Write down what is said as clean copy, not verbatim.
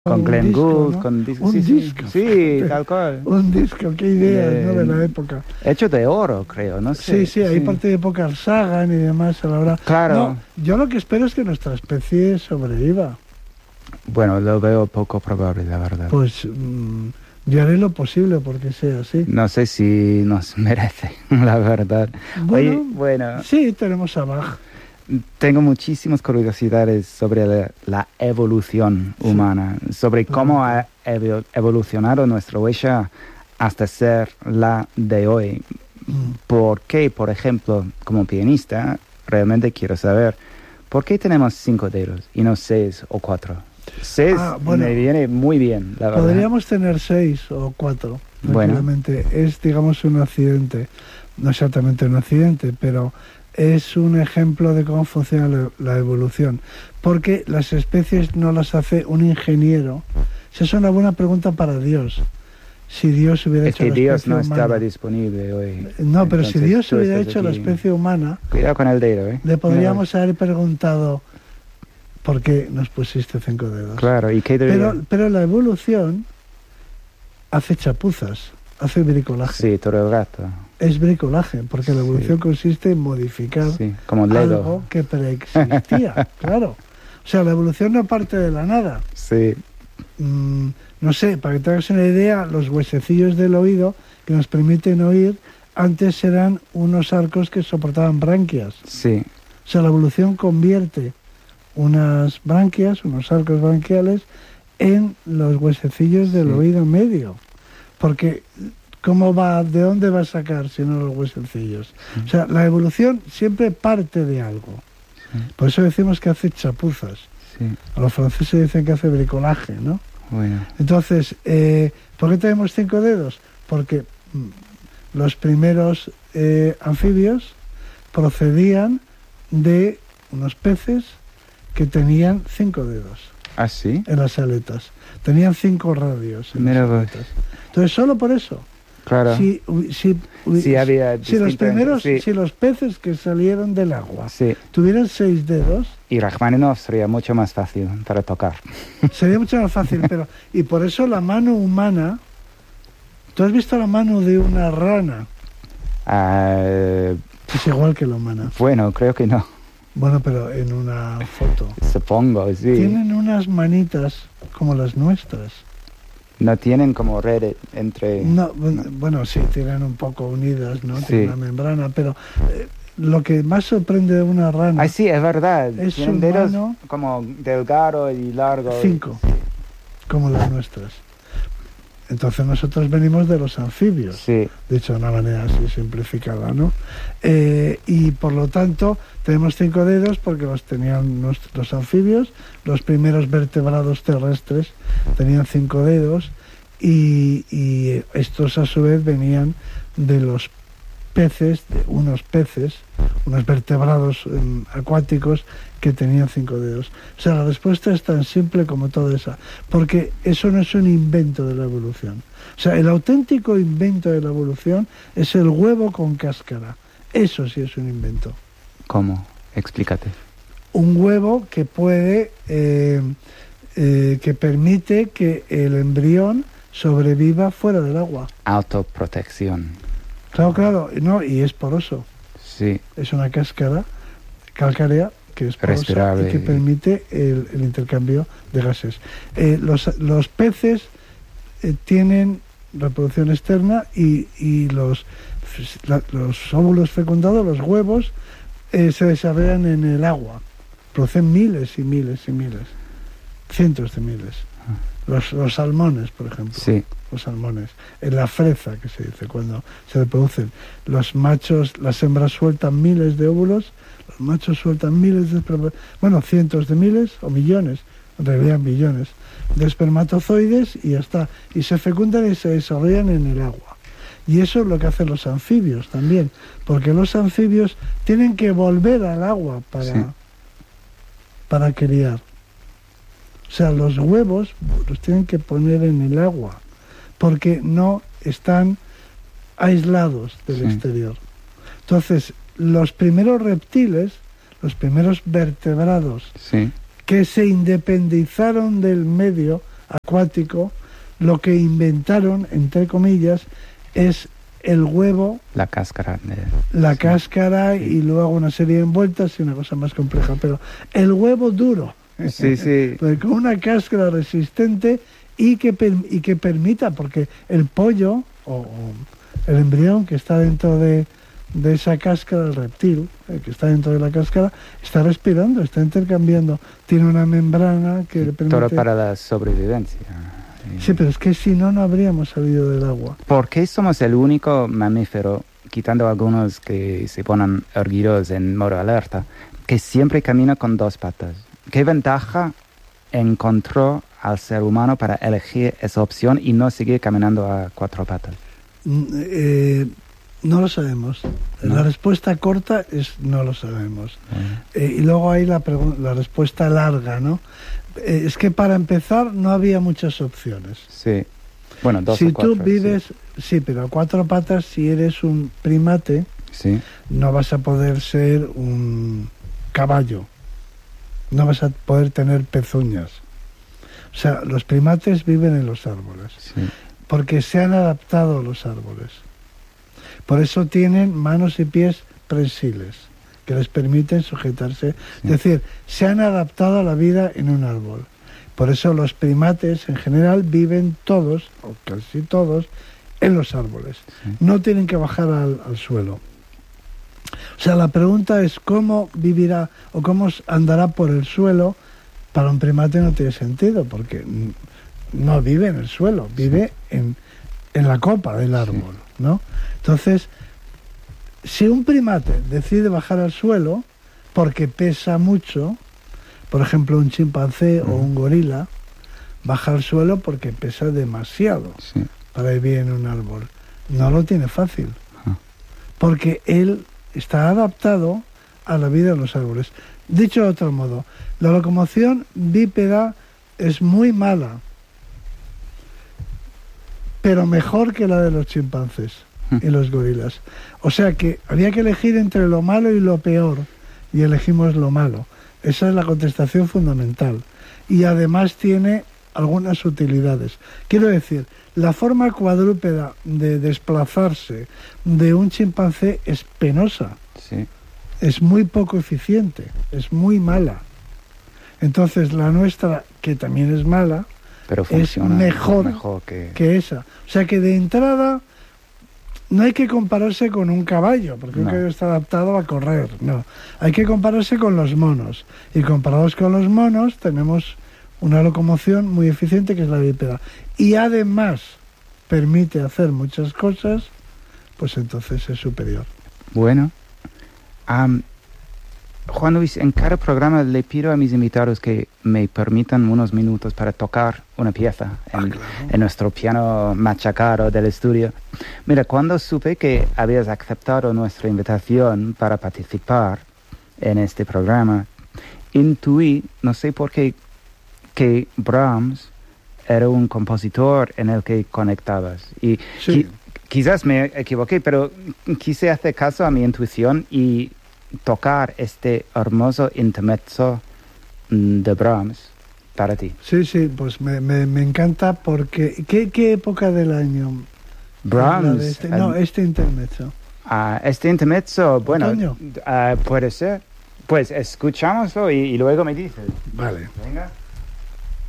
Con Glenn disco, Gould, ¿no? con disco. Un Sí, disco. sí, fíjate. tal cual. Un disco, qué idea, ¿no? De la época. Hecho de oro, creo, no sé. Sí, ahí parte de época Sagan y demás a la hora. Claro. No, yo lo que espero es que nuestra especie sobreviva. Bueno, lo veo poco probable, la verdad. Pues yo haré lo posible porque sea así. No sé si nos merece, la verdad. Bueno, Oye, bueno, sí, tenemos a Bach. tengo muchísimas curiosidades sobre la evolución humana, sobre cómo ha evolucionado nuestra huella hasta ser la de hoy. ¿Por qué, por ejemplo, como pianista, realmente quiero saber, por qué tenemos 5 dedos y no 6 o 4? 6 bueno, me viene muy bien, la verdad. Podríamos tener 6 o 4, tranquilamente. Bueno. Es, digamos, un accidente. No exactamente un accidente, pero es un ejemplo de cómo funciona la evolución. Porque las especies no las hace un ingeniero. Esa es una buena pregunta para Dios. Si Dios hubiera hecho la especie Dios no humana, estaba disponible hoy. No, pero si Dios hubiera hecho la especie humana, cuidado con el dedo, le podríamos haber preguntado ¿por qué nos pusiste 5 dedos? Claro, ¿y qué debería? Pero la evolución hace chapuzas, hace bricolaje. Sí, todo el rato. Es bricolaje, porque la evolución consiste en modificar como algo que preexistía, claro. O sea, la evolución no parte de la nada. Sí. No sé, para que te hagas una idea, los huesecillos del oído que nos permiten oír, antes eran unos arcos que soportaban branquias. Sí. O sea, la evolución convierte unas branquias, unos arcos branquiales, en los huesecillos del oído medio. Porque, ¿de dónde va a sacar si no los huesecillos? O sea, la evolución siempre parte de algo. Por eso decimos que hace chapuzas. A los franceses dicen que hace bricolaje, ¿no? Bueno. Entonces, ¿por qué tenemos 5 dedos? Porque los primeros anfibios procedían de unos peces que tenían 5 dedos. ¿Ah, sí? En las aletas. Tenían 5 radios en las aletas. Entonces, solo por eso. Claro. Si los peces que salieron del agua tuvieran 6 dedos... Y Rachmaninoff sería mucho más fácil para tocar. Sería mucho más fácil, pero... Y por eso la mano humana... ¿Tú has visto la mano de una rana? Es igual que la humana. Bueno, creo que no. Bueno, pero en una foto. Supongo, sí. Tienen unas manitas como las nuestras. No tienen como red entre... No, bueno, sí, tienen un poco unidas, ¿no? Tienen una membrana, pero lo que más sorprende de una rana... sí, es verdad. Es tienen dedos como delgado y largo. 5, como las nuestras. Entonces nosotros venimos de los anfibios, dicho de una manera así simplificada, ¿no? Y por lo tanto tenemos 5 dedos porque los tenían los anfibios, los primeros vertebrados terrestres tenían 5 dedos y estos a su vez venían de los peces, unos vertebrados acuáticos que tenían 5 dedos. O sea, la respuesta es tan simple como toda esa, porque eso no es un invento de la evolución. O sea, el auténtico invento de la evolución es el huevo con cáscara. Eso sí es un invento. ¿Cómo? Explícate. Un huevo que puede, que permite que el embrión sobreviva fuera del agua. Autoprotección. Claro, no, y es poroso. Sí. Es una cáscara calcárea que es porosa respirable y que permite el intercambio de gases. Los peces tienen reproducción externa y los óvulos fecundados, los huevos, se desarrollan en el agua. Producen miles y miles y miles, cientos de miles. Los salmones, por ejemplo. Sí. Los salmones. En la freza, que se dice, cuando se reproducen. Los machos, las hembras sueltan miles de óvulos, los machos sueltan cientos de miles o millones, en realidad millones, de espermatozoides y ya está. Y se fecundan y se desarrollan en el agua. Y eso es lo que hacen los anfibios también, porque los anfibios tienen que volver al agua para criar. O sea, los huevos los tienen que poner en el agua, porque no están aislados del exterior. Entonces, los primeros reptiles, los primeros vertebrados que se independizaron del medio acuático, lo que inventaron, entre comillas, es el huevo, la cáscara, cáscara y luego una serie de envueltas y una cosa más compleja, pero el huevo duro, sí. Pues con una cáscara resistente y que permita, porque el pollo o el embrión que está dentro de esa cáscara, el reptil que está dentro de la cáscara, está respirando, está intercambiando, tiene una membrana que le permite... Todo para la sobrevivencia. Sí, pero es que si no, no habríamos salido del agua. ¿Por qué somos el único mamífero, quitando algunos que se ponen erguidos en modo alerta, que siempre camina con 2 patas? ¿Qué ventaja encontró al ser humano para elegir esa opción y no seguir caminando a 4 patas? No lo sabemos. ¿No? La respuesta corta es no lo sabemos. Y luego hay la respuesta larga, ¿no? Es que para empezar no había muchas opciones. Sí. Bueno, 2 si o 4. Si tú vives, sí, pero a 4 patas, si eres un primate, sí, no vas a poder ser un caballo. No vas a poder tener pezuñas. O sea, los primates viven en los árboles. Sí. Porque se han adaptado a los árboles. Por eso tienen manos y pies prensiles, que les permiten sujetarse. Sí. Es decir, se han adaptado a la vida en un árbol. Por eso los primates en general viven todos, o casi todos, en los árboles. Sí. No tienen que bajar al suelo. O sea, la pregunta es cómo vivirá o cómo andará por el suelo. Para un primate no tiene sentido, porque no vive en el suelo, vive en la copa del árbol, ¿no? Entonces, si un primate decide bajar al suelo porque pesa mucho, por ejemplo un chimpancé o un gorila, baja al suelo porque pesa demasiado para vivir en un árbol. No lo tiene fácil, porque él está adaptado a la vida en los árboles. Dicho de otro modo, la locomoción bípeda es muy mala, pero mejor que la de los chimpancés y los gorilas. O sea que había que elegir entre lo malo y lo peor, y elegimos lo malo. Esa es la contestación fundamental. Y además tiene algunas utilidades. Quiero decir, la forma cuadrúpeda de desplazarse de un chimpancé es penosa. Sí. Es muy poco eficiente, es muy mala. Entonces la nuestra, que también es mala, pero es mejor que esa. O sea que de entrada no hay que compararse con un caballo, porque un caballo está adaptado a correr, no. Hay que compararse con los monos. Y comparados con los monos tenemos una locomoción muy eficiente que es la bípeda. Y además permite hacer muchas cosas, pues entonces es superior. Bueno. Juan Luis, en cada programa le pido a mis invitados que me permitan unos minutos para tocar una pieza en nuestro piano machacado del estudio. Mira, cuando supe que habías aceptado nuestra invitación para participar en este programa, intuí, no sé por qué, que Brahms era un compositor en el que conectabas. Y quizás me equivoqué, pero quise hacer caso a mi intuición y tocar este hermoso intermezzo de Brahms para ti. Sí, pues me encanta porque... ¿Qué época del año? Brahms. Este intermezzo. Este intermezzo, bueno, ¿Otoño? puede ser. Pues escuchámoslo y luego me dices. Vale. Venga.